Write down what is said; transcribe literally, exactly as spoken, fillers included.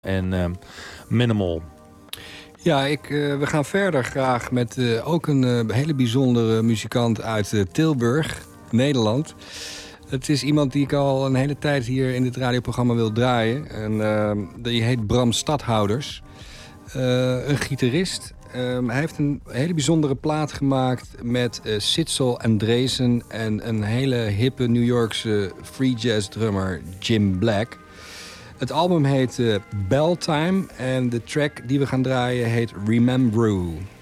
en uh, Minimal. Ja, ik, uh, we gaan verder graag met uh, ook een uh, hele bijzondere muzikant uit uh, Tilburg, Nederland. Het is iemand die ik al een hele tijd hier in dit radioprogramma wil draaien. En, uh, die heet Bram Stadhouders. Uh, een gitarist. Um, hij heeft een hele bijzondere plaat gemaakt met uh, Sitzel Andresen en een hele hippe New Yorkse free jazz drummer Jim Black. Het album heet uh, Bell Time en de track die we gaan draaien heet Remembrew.